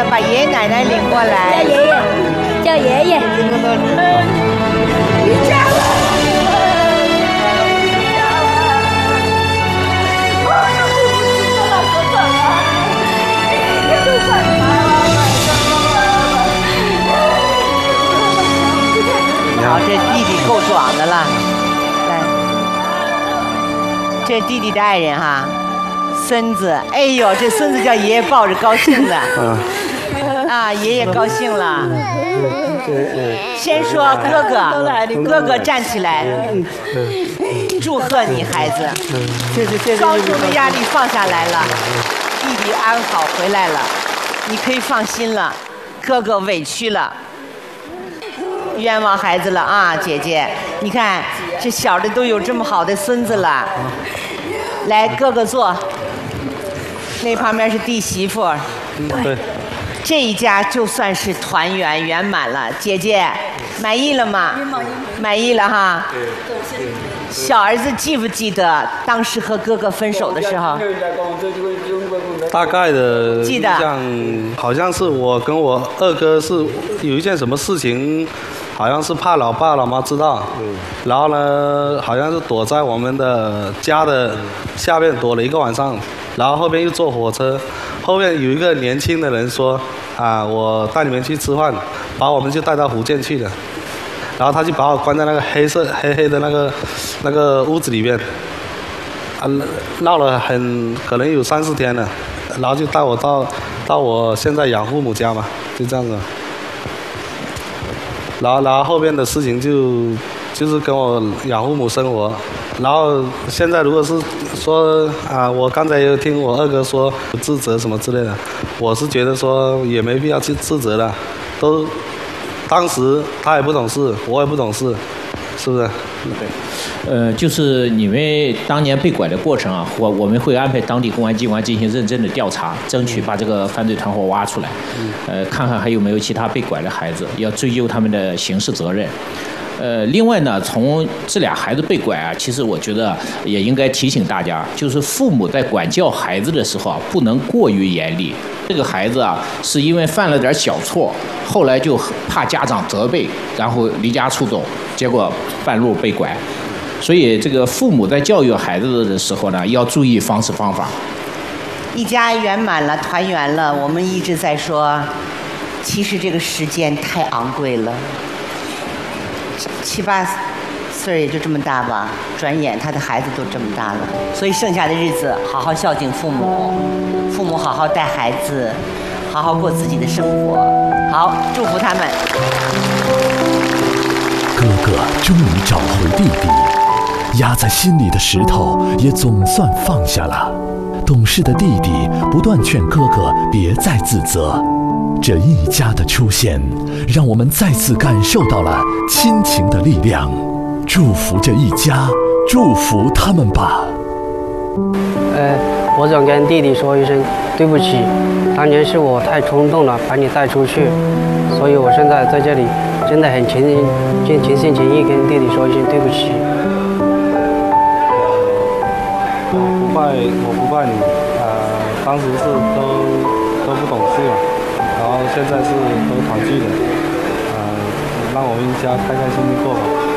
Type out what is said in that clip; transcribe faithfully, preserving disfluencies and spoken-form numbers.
把爷爷奶奶领过来。 叫爷爷，叫爷爷。 你家了。好，这弟弟够壮的了。来，这弟弟的爱人哈，孙子。哎呦，这孙子叫爷爷抱着高兴的。嗯。啊，爷爷高兴了。先说哥哥，哥哥站起来，祝贺你孩子。高中的压力放下来了，弟弟安好回来了，你可以放心了。哥哥委屈了。冤枉孩子了啊，姐姐！你看这小的都有这么好的孙子了。来，哥哥坐。那旁边是弟媳妇。 对。 这一家就算是团圆圆满了。姐姐，满意了吗？满意了哈。小儿子记不记得当时和哥哥分手的时候？ 大概的记得， 好像是我跟我二哥是有一件什么事情。好像是怕老爸老妈知道，嗯、然后呢，好像是躲在我们的家的下面躲了一个晚上，然后后边又坐火车，后面有一个年轻的人说，啊，我带你们去吃饭，把我们就带到福建去了，然后他就把我关在那个黑色黑黑的那个那个屋子里面，啊，闹了很可能有三四天了，然后就带我到到我现在养父母家嘛，就这样子。然后，然后后面的事情就就是跟我养父母生活，然后现在如果是说啊，我刚才有听我二哥说自责什么之类的，我是觉得说也没必要去自责了，都当时他也不懂事，我也不懂事，是不是？ 对。呃，就是你们当年被拐的过程啊，我我们会安排当地公安机关进行认真的调查，争取把这个犯罪团伙挖出来，呃，看看还有没有其他被拐的孩子，要追究他们的刑事责任。呃，另外呢，从这俩孩子被拐啊，其实我觉得也应该提醒大家，就是父母在管教孩子的时候啊，不能过于严厉。这个孩子啊，是因为犯了点小错，后来就怕家长责备，然后离家出走，结果半路被拐。所以，这个父母在教育孩子的时候呢，要注意方式方法。 一家圆满了，团圆了。我们一直在说，其实这个时间太昂贵了。七八岁也就这么大吧，转眼他的孩子都这么大了。所以剩下的日子，好好孝敬父母，父母好好带孩子，好好过自己的生活。好，祝福他们。 哥哥终于找回弟弟。压在心里的石头也总算放下了。懂事的弟弟不断劝哥哥别再自责。这一家的出现，让我们再次感受到了亲情的力量。祝福这一家，祝福他们吧。 呃，我想跟弟弟说一声对不起，当年是我太冲动了，把你带出去，所以我现在在这里真的很情尽情心情意跟弟弟说一声对不起。 我不怪我不怪你，呃，当时是都都不懂事嘛，然后现在是都团聚了，呃，让我们一家开开心心过吧。